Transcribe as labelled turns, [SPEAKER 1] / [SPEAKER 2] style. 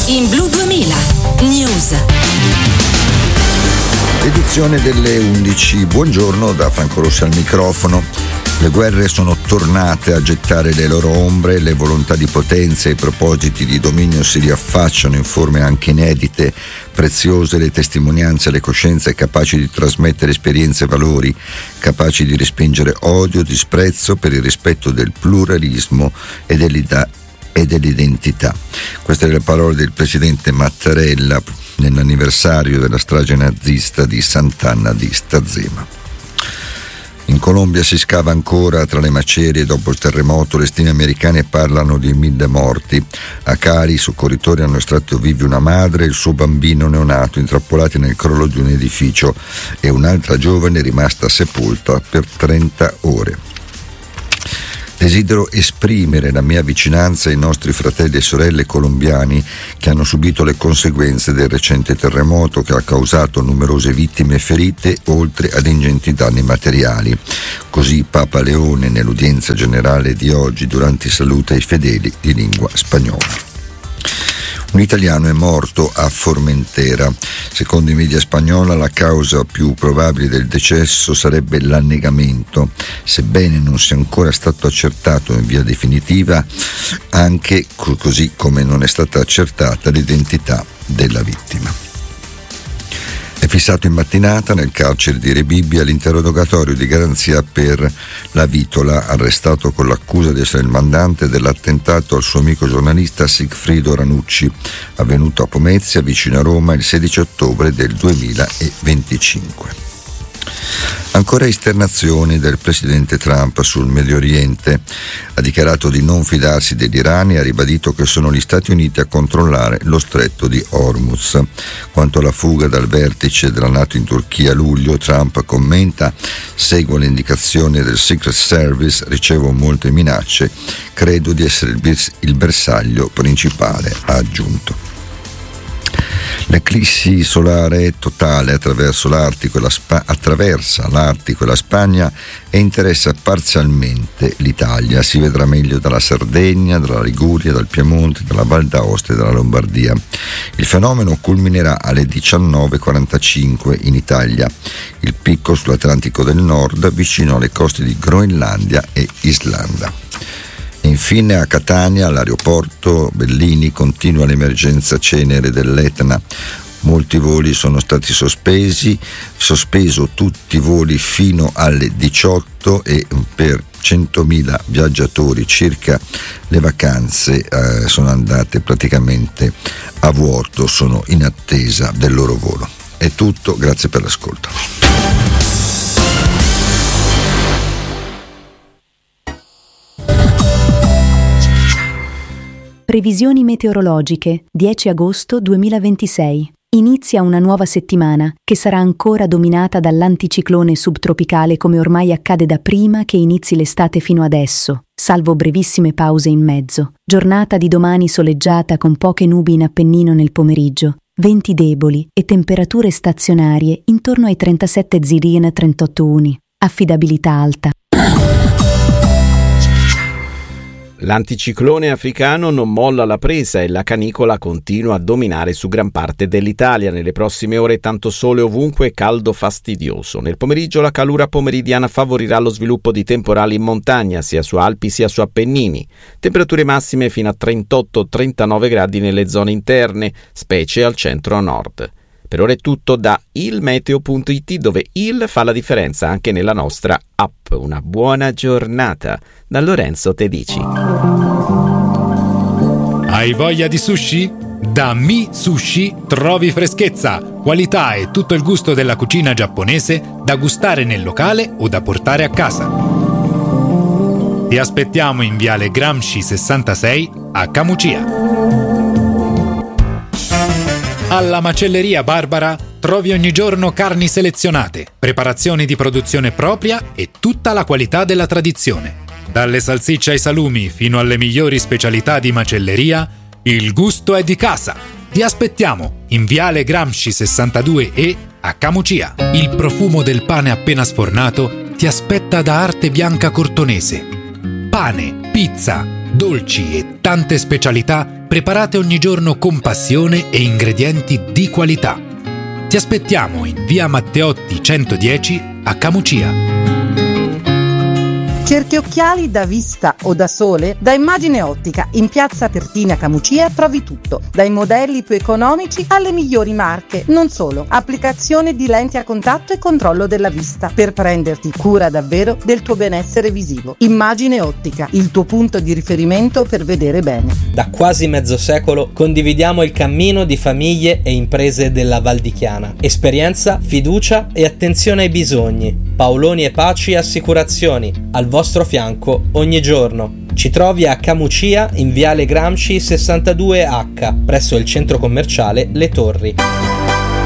[SPEAKER 1] In Blu 2000 News.
[SPEAKER 2] Edizione delle 11. Buongiorno da Franco Rossi al microfono. Le guerre sono tornate a gettare le loro ombre, le volontà di potenza e i propositi di dominio si riaffacciano in forme anche inedite, preziose le testimonianze, le coscienze capaci di trasmettere esperienze e valori, capaci di respingere odio, disprezzo per il rispetto del pluralismo e dell'identità. Queste le parole del presidente Mattarella nell'anniversario della strage nazista di Sant'Anna di Stazzema. In Colombia si scava ancora tra le macerie dopo il terremoto, le stime americane parlano di 1.000 morti. A Cali i soccorritori hanno estratto vivi una madre e il suo bambino neonato intrappolati nel crollo di un edificio e un'altra giovane rimasta sepolta per 30 ore. Desidero esprimere la mia vicinanza ai nostri fratelli e sorelle colombiani che hanno subito le conseguenze del recente terremoto che ha causato numerose vittime e ferite, oltre ad ingenti danni materiali. Così Papa Leone nell'udienza generale di oggi durante i saluti ai fedeli di lingua spagnola. Un italiano è morto a Formentera. Secondo i media spagnola la causa più probabile del decesso sarebbe l'annegamento, sebbene non sia ancora stato accertato in via definitiva, anche così come non è stata accertata l'identità della vittima. È fissato in mattinata nel carcere di Rebibbia l'interrogatorio di garanzia per La Vitola, arrestato con l'accusa di essere il mandante dell'attentato al suo amico giornalista Sigfrido Ranucci, avvenuto a Pomezia, vicino a Roma, il 16 ottobre del 2025. Ancora esternazioni del presidente Trump sul Medio Oriente. Ha dichiarato di non fidarsi dell'Iran e ha ribadito che sono gli Stati Uniti a controllare lo stretto di Hormuz. Quanto alla fuga dal vertice della NATO in Turchia a luglio, Trump commenta: seguo le indicazioni del Secret Service, ricevo molte minacce, credo di essere il bersaglio principale, ha aggiunto. L'eclissi solare totale attraversa l'Artico e la Spagna e interessa parzialmente l'Italia. Si vedrà meglio dalla Sardegna, dalla Liguria, dal Piemonte, dalla Val d'Aosta e dalla Lombardia. Il fenomeno culminerà alle 19:45 in Italia. Il picco sull'Atlantico del Nord, vicino alle coste di Groenlandia e Islanda. Infine a Catania, all'aeroporto Bellini, continua l'emergenza cenere dell'Etna. Molti voli sono stati sospeso tutti i voli fino alle 18 e per 100.000 viaggiatori circa le vacanze sono andate praticamente a vuoto, sono in attesa del loro volo. È tutto, grazie per l'ascolto.
[SPEAKER 3] Previsioni meteorologiche, 10 agosto 2026. Inizia una nuova settimana che sarà ancora dominata dall'anticiclone subtropicale come ormai accade da prima che inizi l'estate fino adesso, salvo brevissime pause in mezzo. Giornata di domani soleggiata con poche nubi in Appennino nel pomeriggio, venti deboli e temperature stazionarie intorno ai 37 Zirina 38 Uni. Affidabilità alta.
[SPEAKER 4] L'anticiclone africano non molla la presa e la canicola continua a dominare su gran parte dell'Italia. Nelle prossime ore tanto sole ovunque e caldo fastidioso. Nel pomeriggio la calura pomeridiana favorirà lo sviluppo di temporali in montagna, sia su Alpi sia su Appennini. Temperature massime fino a 38-39 gradi nelle zone interne, specie al centro-nord. Per ora è tutto da ilmeteo.it, dove il fa la differenza anche nella nostra app. Una buona giornata da Lorenzo Tedici.
[SPEAKER 5] Hai voglia di sushi? Da Mi Sushi trovi freschezza, qualità e tutto il gusto della cucina giapponese da gustare nel locale o da portare a casa. Ti aspettiamo in Viale Gramsci 66 a Camucia. Alla Macelleria Barbara trovi ogni giorno carni selezionate, preparazioni di produzione propria e tutta la qualità della tradizione. Dalle salsicce ai salumi fino alle migliori specialità di macelleria, il gusto è di casa. Ti aspettiamo in Viale Gramsci 62E a Camucia. Il profumo del pane appena sfornato ti aspetta da Arte Bianca Cortonese. Pane, pizza, dolci e tante specialità preparate ogni giorno con passione e ingredienti di qualità. Ti aspettiamo in via Matteotti 110 a Camucia.
[SPEAKER 6] Cerchi occhiali da vista o da sole? Da Immagine Ottica, in piazza Pertini a Camucia trovi tutto, dai modelli più economici alle migliori marche. Non solo, applicazione di lenti a contatto e controllo della vista, per prenderti cura davvero del tuo benessere visivo. Immagine Ottica, il tuo punto di riferimento per vedere bene.
[SPEAKER 7] Da quasi mezzo secolo condividiamo il cammino di famiglie e imprese della Val di Chiana. Esperienza, fiducia e attenzione ai bisogni. Paoloni e Paci Assicurazioni, al vostro fianco ogni giorno. Ci trovi a Camucia in viale Gramsci 62H, presso il centro commerciale Le Torri.